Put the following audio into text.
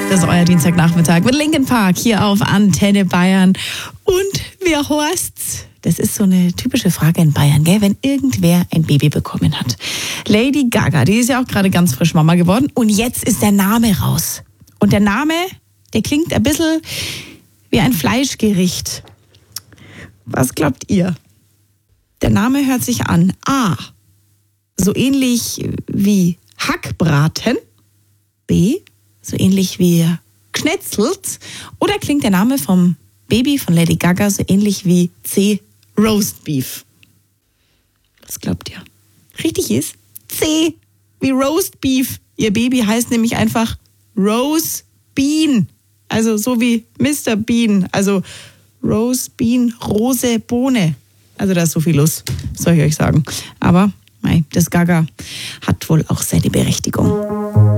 Das ist euer Dienstagnachmittag mit Linkin Park hier auf Antenne Bayern. Und wer heißt's? Das ist so eine typische Frage in Bayern, gell? Wenn irgendwer ein Baby bekommen hat. Lady Gaga, die ist ja auch gerade ganz frisch Mama geworden. Und jetzt ist der Name raus. Und der Name, der klingt ein bisschen wie ein Fleischgericht. Was glaubt ihr? Der Name hört sich an A. So ähnlich wie Hackbraten. B. So ähnlich wie Geschnetzelt. Oder klingt der Name vom Baby von Lady Gaga so ähnlich wie C. Roast Beef? Was glaubt ihr? Richtig ist C. wie Roast Beef. Ihr Baby heißt nämlich einfach Rose Bean. Also so wie Mr. Bean. Also Rose Bean, Rose Bohne. Also da ist so viel los, soll ich euch sagen. Aber das Gaga hat wohl auch seine Berechtigung.